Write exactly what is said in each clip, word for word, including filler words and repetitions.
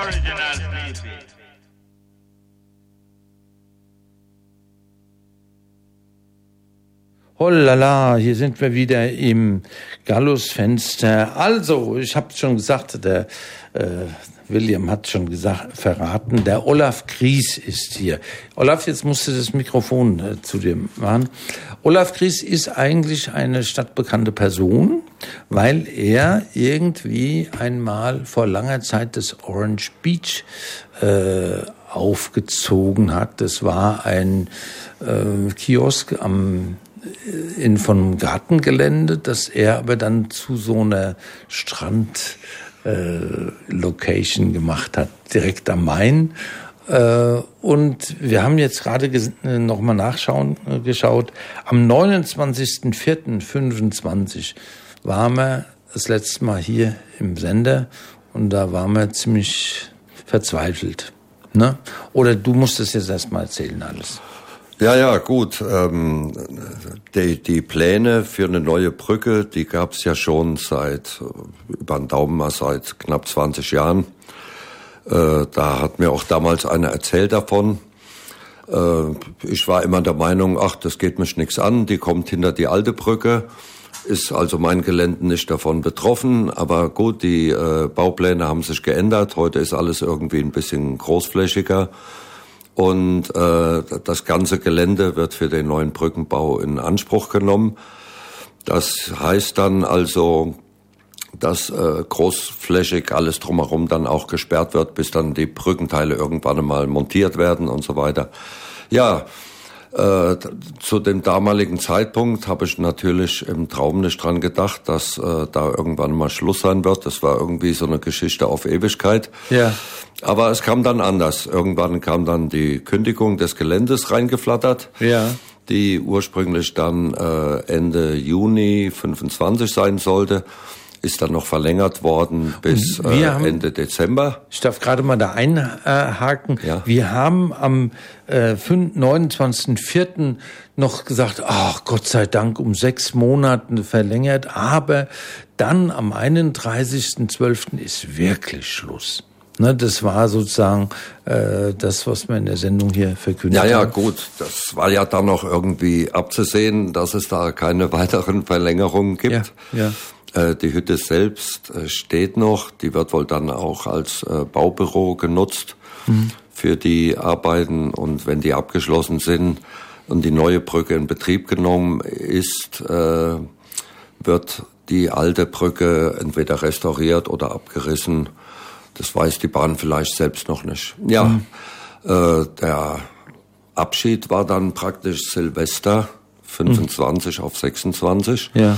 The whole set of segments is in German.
original sleepy. Hollala, hier sind wir wieder im Gallusfenster. Also, ich habe schon gesagt, der äh, William hat schon gesagt, verraten, der Olaf Kriess ist hier. Olaf, jetzt musst du das Mikrofon äh, zu dir machen. Olaf Kriess ist eigentlich eine stadtbekannte Person, weil er irgendwie einmal vor langer Zeit das Orange Beach äh, aufgezogen hat. Das war ein äh, Kiosk am in vom Gartengelände, das er aber dann zu so einer Strand äh, Location gemacht hat, direkt am Main. Äh, und wir haben jetzt gerade ges- noch mal nachschauen äh, geschaut. Am neunundzwanzigsten vierten fünfundzwanzig waren wir das letzte Mal hier im Sender und da waren wir ziemlich verzweifelt. Ne? Oder du musst es jetzt erst mal erzählen alles. Ja, ja, gut. Ähm, die, die Pläne für eine neue Brücke, die gab es ja schon seit, über den Daumen mal seit knapp zwanzig Jahren. Äh, da hat mir auch damals einer erzählt davon. Äh, ich war immer der Meinung, ach, das geht mich nichts an, die kommt hinter die alte Brücke. Ist also mein Gelände nicht davon betroffen. Aber gut, die äh, Baupläne haben sich geändert. Heute ist alles irgendwie ein bisschen großflächiger. Und äh, das ganze Gelände wird für den neuen Brückenbau in Anspruch genommen. Das heißt dann also, dass äh, großflächig alles drumherum dann auch gesperrt wird, bis dann die Brückenteile irgendwann einmal montiert werden und so weiter. Ja, äh, zu dem damaligen Zeitpunkt habe ich natürlich im Traum nicht dran gedacht, dass äh, da irgendwann mal Schluss sein wird. Das war irgendwie so eine Geschichte auf Ewigkeit. Ja. Aber es kam dann anders. Irgendwann kam dann die Kündigung des Geländes reingeflattert, Ja. die ursprünglich dann äh, Ende Juni fünfundzwanzig sein sollte. Ist dann noch verlängert worden bis äh, haben, Ende Dezember. Ich darf gerade mal da einhaken. Ja. Wir haben am äh, neunundzwanzigsten vierten noch gesagt, ach Gott sei Dank, um sechs Monate verlängert. Aber dann am einunddreißigsten zwölften ist wirklich Schluss. Ne, das war sozusagen äh, das, was wir in der Sendung hier verkündet haben. Ja, ja, gut. Das war ja dann noch irgendwie abzusehen, dass es da keine weiteren Verlängerungen gibt. Ja, ja. Die Hütte selbst steht noch, die wird wohl dann auch als Baubüro genutzt mhm. für die Arbeiten, und wenn die abgeschlossen sind und die neue Brücke in Betrieb genommen ist, äh, wird die alte Brücke entweder restauriert oder abgerissen. Das weiß die Bahn vielleicht selbst noch nicht. Ja, mhm. äh, der Abschied war dann praktisch Silvester, fünfundzwanzig mhm. auf sechsundzwanzig. Ja.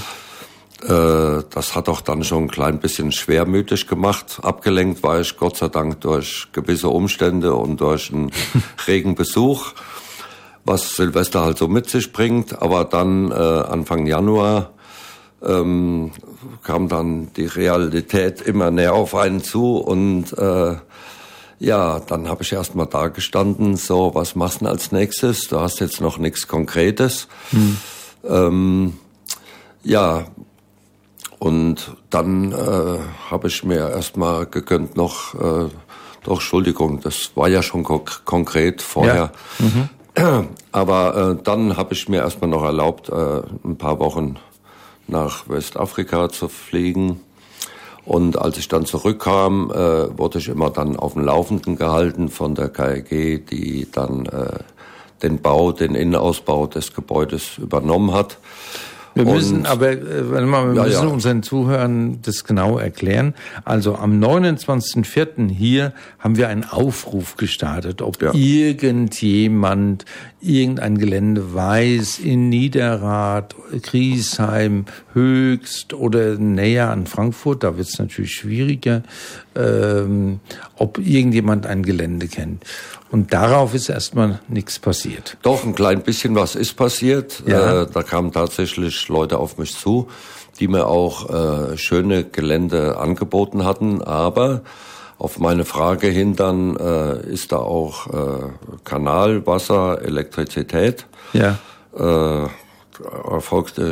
Das hat auch dann schon ein klein bisschen schwermütig gemacht. Abgelenkt war ich Gott sei Dank durch gewisse Umstände und durch einen regen Besuch, was Silvester halt so mit sich bringt. Aber dann äh, Anfang Januar ähm, kam dann die Realität immer näher auf einen zu, und äh, ja, dann habe ich erst mal da gestanden, so, was machst du denn als nächstes? Du hast jetzt noch nichts Konkretes. Hm. Ähm, ja, und dann äh, habe ich mir erstmal gegönnt noch, äh, doch, Entschuldigung, das war ja schon ko- konkret vorher. Ja. Mhm. Aber äh, dann habe ich mir erstmal noch erlaubt, äh, ein paar Wochen nach Westafrika zu fliegen. Und als ich dann zurückkam, äh, wurde ich immer dann auf dem Laufenden gehalten von der K I G, die dann äh, den Bau, den Innenausbau des Gebäudes übernommen hat. Wir müssen, und, aber äh, wir ja, müssen ja. unseren Zuhörern das genau erklären. Also am neunundzwanzigsten vierten hier haben wir einen Aufruf gestartet, ob ja. irgendjemand irgendein Gelände weiß in Niederrad, Griesheim, Höchst oder näher an Frankfurt, da wird es natürlich schwieriger, ähm, ob irgendjemand ein Gelände kennt. Und darauf ist erstmal nichts passiert. Doch, ein klein bisschen was ist passiert. Ja. Äh, da kamen tatsächlich Leute auf mich zu, die mir auch äh, schöne Gelände angeboten hatten. Aber auf meine Frage hin dann, äh, ist da auch äh, Kanal, Wasser, Elektrizität. Ja. Äh, erfolgte